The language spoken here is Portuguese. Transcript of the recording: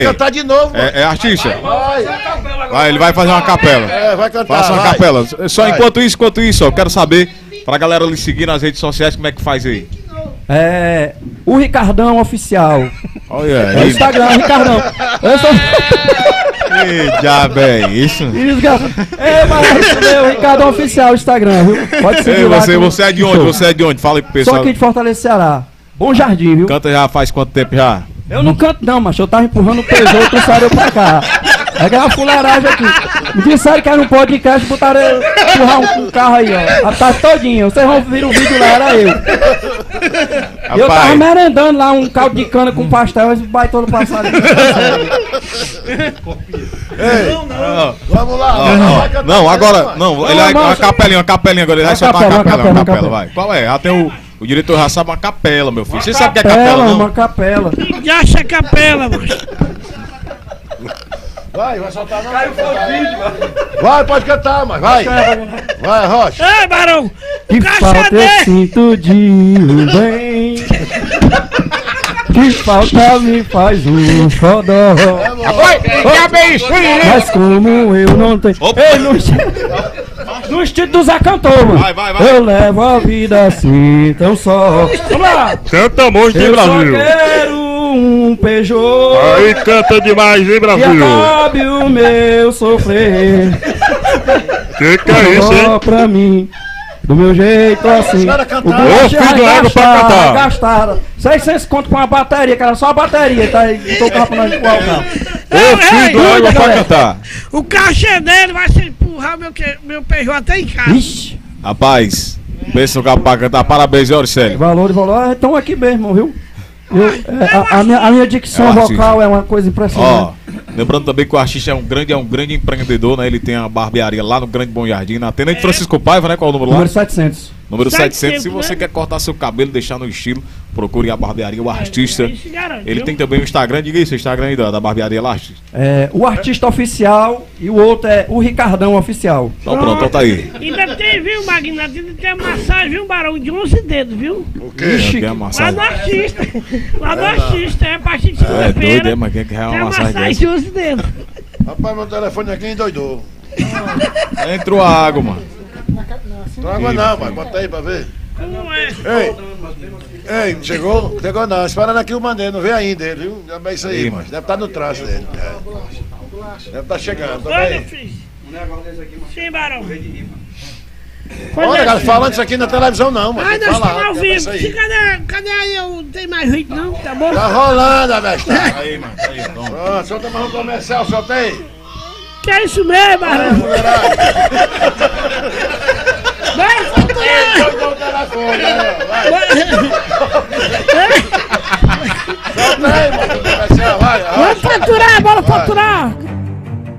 cantar de novo. É artista? Vai. Vai, ele vai fazer uma capela. Vai cantar. Faça uma vai. capela. Só enquanto isso, ó, eu quero saber, pra galera lhe seguir nas redes sociais, como é que faz aí? O Ricardão Oficial. Olha É o aí. Instagram, Ricardão. Eu sou... Ih, diabo, é isso? Mas isso meu, Ricardão Oficial, Instagram, viu? Pode seguir Ei, lá. você é de onde? Você é de onde? Fala aí pro Sou pessoal. aqui de Fortaleza, Ceará. Bom Jardim, viu? Canta já faz quanto tempo já? Eu não canto não, macho. Eu tava empurrando o Peugeot, trouxeram eu pra cá. É aquela fuleiragem aqui. Me disseram que era um podcast, botaram eu empurrar um carro aí, ó. A tarde todinha. Vocês vão ver o vídeo lá, era eu. E eu tava merendando lá um caldo de cana com pastel, esse baitolo passado. Vamos lá. vai cantar Não, mesmo, agora. vai. Não, ele vai. Uma capelinha agora. Ele vai soltar uma capela, vai. Qual é? Já tem o diretor já sabe uma capela, meu filho. Você sabe o que é capela, não? Uma capela. Que acha capela, mano. Vai soltar não. Caiu o vídeo, vai, pode cantar, mas vai. Vai, Rocha. Ei, Barão! Que O caixa falta eu dele! sinto de um bem. Que falta me faz um xodó. Mas como eu não tenho. Opa. Ei, no estilo do Zé Cantor, mano. Vai. Eu levo a vida assim, tão só. Vamos lá! Canta muito, hein, Eu só Brasil? quero um Peugeot. Aí canta demais, hein, E Brasil? acabe o meu sofrer. Que é isso, hein? Só pra mim. Do meu jeito assim. Espera cantar. Ô, filho do égua pra cantar. Gastaram 600 conto com uma bateria, que era só a bateria, tá aí, então o carro pra nós empurrar o carro. Ô, filho do água pra cantar. O caixa dele vai se empurrar meu Peugeot até em casa. Ixi, Rapaz, pensa no carro pra cantar. Parabéns, Auricélio. valor, estão aqui mesmo, viu? A minha dicção É um artista. vocal é uma coisa impressionante. Ó, lembrando também que o artista é um grande empreendedor, né? Ele tem a barbearia lá no Grande Bom Jardim, na Tenente Francisco Paiva, né? Qual é o número lá? Número 700. Número 700. Se 700, você né? quer cortar seu cabelo, deixar no estilo, procure a barbearia, o artista. Isso garante, Ele viu? tem também o Instagram, diga isso, o Instagram aí da barbearia lá, artista. O artista oficial e o outro é o Ricardão Oficial. Então pronto, então tá aí. Ainda tem, viu, Magnata? Ainda tem a massagem, viu, Barão? De 11 dedos, viu? O quê? Ixi, Tem a Lá massagem. no artista. Lá no artista, é a partir de É doido, segunda-feira. é, mas quem quer Tem uma a massagem massagem dessa? de 11 dedos. Rapaz, meu telefone aqui endoidou. Entrou a água, mano. Não água não, vai. Bota aí pra ver. Como é? Ei, chegou? Chegou não. Esperando aqui o Maneiro, não veio ainda ele, viu? É isso aí, Ih, mas deve estar no traço dele. Deve estar chegando, tá Olha, bem? filho. Sim, Barão. Olha, cara, falando isso aqui na televisão não, mas Ai, tem que nós estamos falar. ao tem que vivo. falar Se isso aí. cadê aí? Eu não tenho mais vídeo, não, tá bom? Tá rolando, abestado. Aí, mano, aí, toma. Pronto, solta mais um comercial, solta aí. Que é isso mesmo, Barão? Vai, Solta o telefone, né? Vai, solta aí, mano, o comercial, vai. vamos faturar, bora faturar.